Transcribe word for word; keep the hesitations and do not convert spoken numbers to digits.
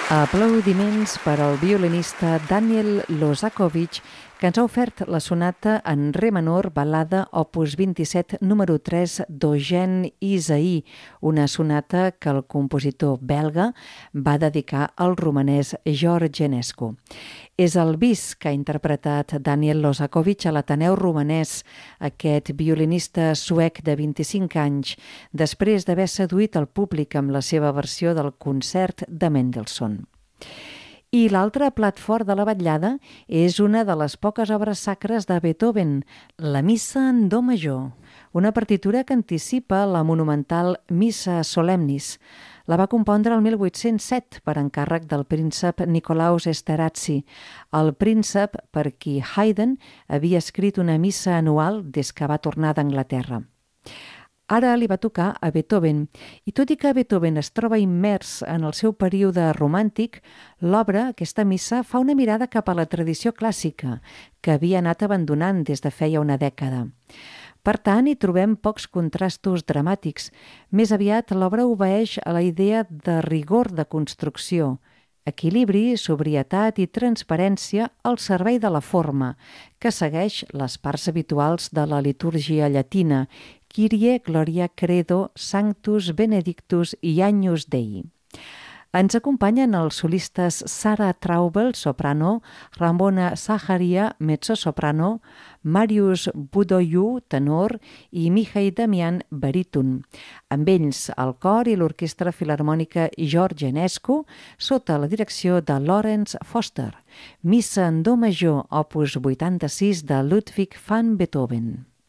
Aplaudiments per al violinista Daniel Lozakovich, que ens ha ofert la sonata en re menor, balada opus vint-i-set, número tres, d'Eugène Ysaÿe, una sonata que el compositor belga va dedicar al romanès George Enescu. És el bis que ha interpretat Daniel Lozakovich a l'Ateneu Romanès, aquest violinista suec de vint-i-cinc anys, després d'haver seduït el públic amb la seva versió del concert de Mendelssohn. I l'altre plat fort de la vetllada és una de les poques obres sacres de Beethoven, la Missa en do major, una partitura que anticipa la monumental Missa Solemnis. La va compondre el mil vuit-cents set per encàrrec del príncep Nicolaus Esterházy, el príncep per qui Haydn havia escrit una missa anual des que va tornar d'Anglaterra. Ara li va tocar a Beethoven, i tot i que Beethoven es troba immers en el seu període romàntic, l'obra, aquesta missa, fa una mirada cap a la tradició clàssica, que havia anat abandonant des de feia una dècada. Per tant, hi trobem pocs contrastos dramàtics. Més aviat, l'obra obeeix a la idea de rigor de construcció, equilibri, sobrietat i transparència al servei de la forma, que segueix les parts habituals de la litúrgia llatina, Kyrie, Gloria, Credo, Sanctus, Benedictus i Agnus Dei. Ens acompanyen els solistes Sarah Traubel, soprano, Ramona Zaharia, mezzosoprano, Marius Budoiu, tenor, i Mihai Damian, baríton. Amb ells, el cor i l'Orquestra Filharmònica George Enescu, sota la direcció de Lawrence Foster. Missa en do major, opus vuitanta-sis de Ludwig van Beethoven.